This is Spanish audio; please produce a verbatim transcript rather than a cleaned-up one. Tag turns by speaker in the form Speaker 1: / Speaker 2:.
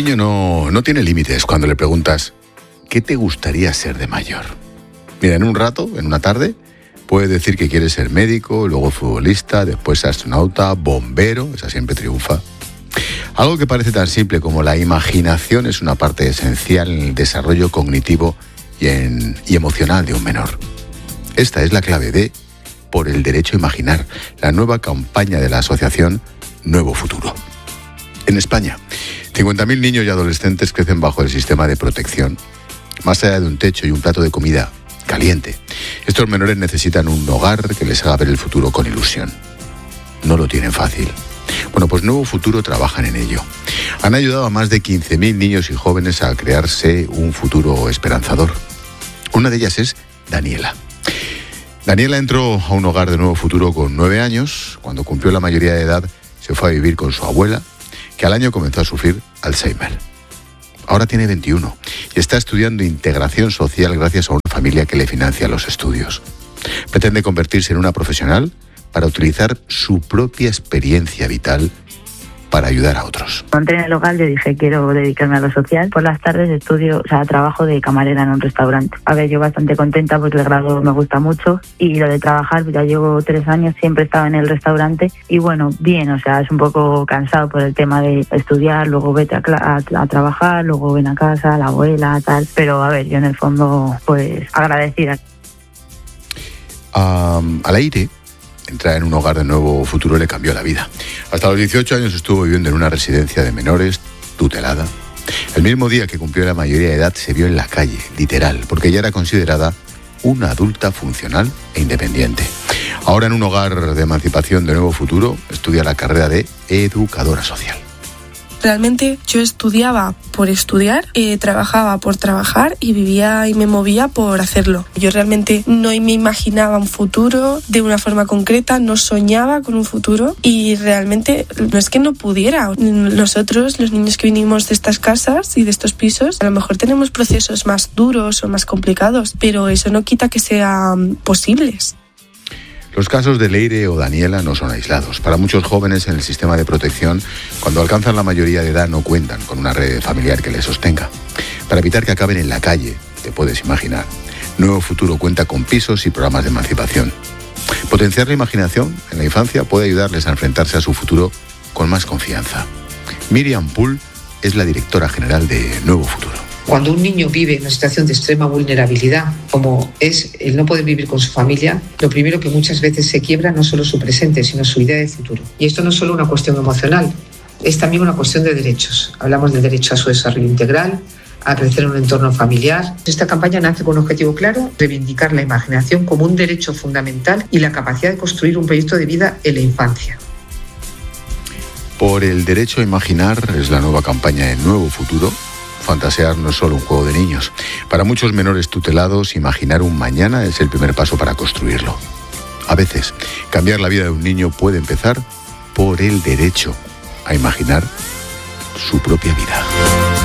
Speaker 1: niño no, no tiene límites cuando le preguntas ¿qué te gustaría ser de mayor? Mira, en un rato, en una tarde, puede decir que quiere ser médico, luego futbolista, después astronauta, bombero, esa siempre triunfa. Algo que parece tan simple como la imaginación es una parte esencial en el desarrollo cognitivo y, en, y emocional de un menor. Esta es la clave de Por el Derecho a Imaginar, la nueva campaña de la asociación Nuevo Futuro. En España, cincuenta mil niños y adolescentes crecen bajo el sistema de protección. Más allá de un techo y un plato de comida caliente, estos menores necesitan un hogar que les haga ver el futuro con ilusión. No lo tienen fácil. Bueno, pues Nuevo Futuro trabajan en ello. Han ayudado a más de quince mil niños y jóvenes a crearse un futuro esperanzador. Una de ellas es Daniela. Daniela entró a un hogar de Nuevo Futuro con nueve años. Cuando cumplió la mayoría de edad, se fue a vivir con su abuela, que al año comenzó a sufrir Alzheimer. Ahora tiene veintiuno y está estudiando integración social gracias a una familia que le financia los estudios. Pretende convertirse en una profesional para utilizar su propia experiencia vital para ayudar a otros.
Speaker 2: Cuando entré en el hogar le dije quiero dedicarme a lo social. Por las tardes estudio, o sea, trabajo de camarera en un restaurante. A ver, yo bastante contenta porque el grado me gusta mucho y lo de trabajar, ya llevo tres años, siempre estaba en el restaurante y bueno, bien, o sea, es un poco cansado por el tema de estudiar, luego vete a, a, a trabajar, luego ven a casa, la abuela, tal, pero a ver, yo en el fondo, pues, agradecida.
Speaker 1: Um, al aire. Entrar en un hogar de Nuevo Futuro le cambió la vida. Hasta los dieciocho años estuvo viviendo en una residencia de menores, tutelada. El mismo día que cumplió la mayoría de edad se vio en la calle, literal, porque ya era considerada una adulta funcional e independiente. Ahora en un hogar de emancipación de Nuevo Futuro estudia la carrera de educadora social.
Speaker 3: Realmente yo estudiaba por estudiar, eh, trabajaba por trabajar y vivía y me movía por hacerlo. Yo realmente no me imaginaba un futuro de una forma concreta, no soñaba con un futuro y realmente no es que no pudiera. Nosotros, los niños que vinimos de estas casas y de estos pisos, a lo mejor tenemos procesos más duros o más complicados, pero eso no quita que sean posibles.
Speaker 1: Los casos de Leire o Daniela no son aislados. Para muchos jóvenes en el sistema de protección, cuando alcanzan la mayoría de edad no cuentan con una red familiar que les sostenga. Para evitar que acaben en la calle, te puedes imaginar, Nuevo Futuro cuenta con pisos y programas de emancipación. Potenciar la imaginación en la infancia puede ayudarles a enfrentarse a su futuro con más confianza. Miriam Poole es la directora general de Nuevo Futuro.
Speaker 4: Cuando un niño vive en una situación de extrema vulnerabilidad, como es el no poder vivir con su familia, lo primero que muchas veces se quiebra no solo su presente, sino su idea de futuro. Y esto no es solo una cuestión emocional, es también una cuestión de derechos. Hablamos del derecho a su desarrollo integral, a crecer en un entorno familiar. Esta campaña nace con un objetivo claro: reivindicar la imaginación como un derecho fundamental y la capacidad de construir un proyecto de vida en la infancia.
Speaker 1: Por el Derecho a Imaginar es la nueva campaña de Nuevo Futuro. Fantasear no es solo un juego de niños. Para muchos menores tutelados, imaginar un mañana es el primer paso para construirlo. A veces, cambiar la vida de un niño puede empezar por el derecho a imaginar su propia vida.